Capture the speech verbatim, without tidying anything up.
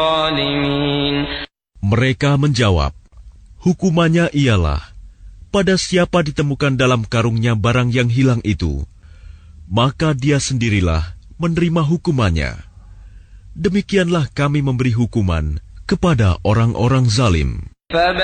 Mereka menjawab, hukumannya ialah, pada siapa ditemukan dalam karungnya barang yang hilang itu, maka dia sendirilah menerima hukumannya. Demikianlah kami memberi hukuman kepada orang-orang zalim.